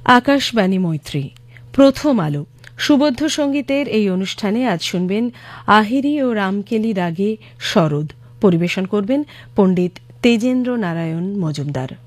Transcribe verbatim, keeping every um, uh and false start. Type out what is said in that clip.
আকাশবাণী মৈত্রী, প্রথম আলো। সুবদ্ধ সঙ্গীতের এই অনুষ্ঠানে আজ শুনবেন আহিরি ও রামকেলি রাগে সরোদ। পরিবেশন করবেন পণ্ডিত তেজেন্দ্র নারায়ণ মজুমদার।